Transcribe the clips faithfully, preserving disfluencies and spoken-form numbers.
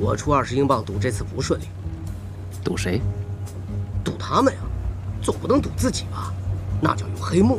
我出二十英镑赌这次不顺利。 赌谁？ 赌他们呀，总不能赌自己吧？那叫有黑幕。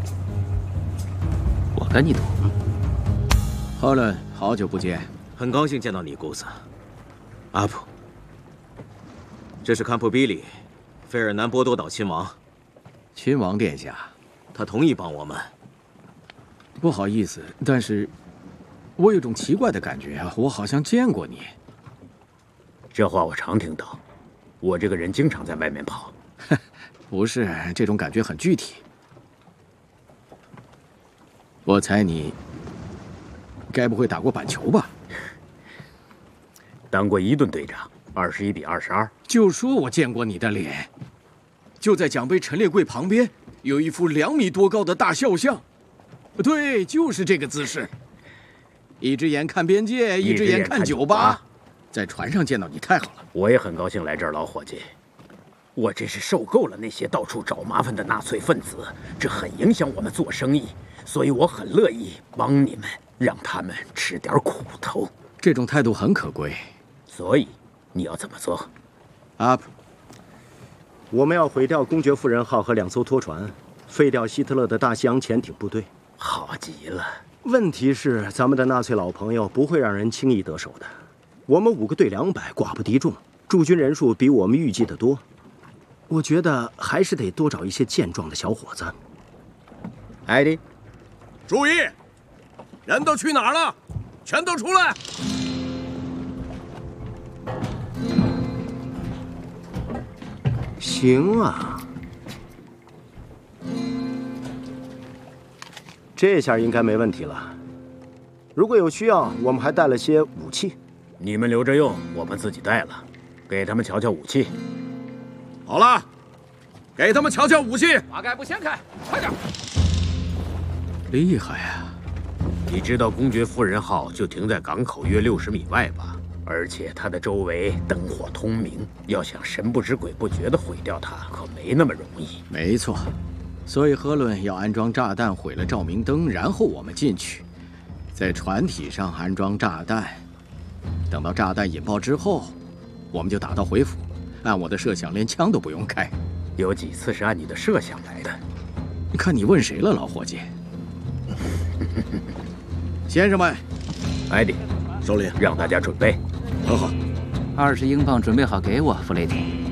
我跟你赌。 哈伦，好久不见， 很高兴见到你，姑子。阿普，这是堪普比里，费尔南波多岛亲王。 亲王殿下， 他同意帮我们。 不好意思，但是我有种奇怪的感觉啊，我好像见过你。 这话我常听到，我这个人经常在外面跑。 不是，这种感觉很具体。我猜你该不会打过板球吧？ 当过伊顿队长，二十一比二十二。 就说我见过你的脸，就在奖杯陈列柜旁边有一幅两米多高的大肖像。对，就是这个姿势。一只眼看边界，一只眼看酒吧。在船上见到你太好了。 我也很高兴来这儿，老伙计。我真是受够了那些到处找麻烦的纳粹分子，这很影响我们做生意，所以我很乐意帮你们，让他们吃点苦头。 这种态度很可贵。 所以你要怎么做？ 阿普， 我们要毁掉公爵夫人号和两艘拖船，废掉希特勒的大西洋潜艇部队。 好极了。 问题是，咱们的纳粹老朋友不会让人轻易得手的。我们五个对两百，寡不敌众，驻军人数比我们预计的多。我觉得还是得多找一些健壮的小伙子。 艾迪， 注意，人都去哪儿了？全都出来！ 行啊，这下应该没问题了。如果有需要，我们还带了些武器。 你们留着用，我们自己带了。给他们瞧瞧武器。 好了，给他们瞧瞧武器。 马盖布先开，快点！ 厉害呀！ 你知道公爵夫人号就停在港口约六十米外吧？而且它的周围灯火通明，要想神不知鬼不觉地毁掉它，可没那么容易。 没错，所以赫伦要安装炸弹毁了照明灯，然后我们进去，在船体上安装炸弹。等到炸弹引爆之后，我们就打道回府。按我的设想，连枪都不用开。 有几次是按你的设想来的？ 看你问谁了，老伙计。先生们， 艾迪， 首领， 让大家准备。 很好。 二十英镑准备好给我，弗雷迪。